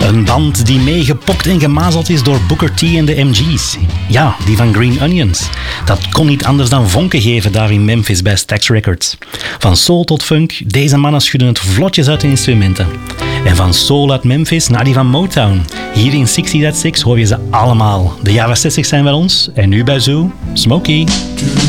Een band die meegepokt en gemazeld is door Booker T en de MG's. Ja, die van Green Onions. Dat kon niet anders dan vonken geven daar in Memphis bij Stax Records. Van soul tot funk, deze mannen schudden het vlotjes uit de instrumenten. En van soul uit Memphis naar die van Motown. Hier in 60 at 6 hoor je ze allemaal. De jaren 60 zijn bij ons en nu bij Zoo, Smokey.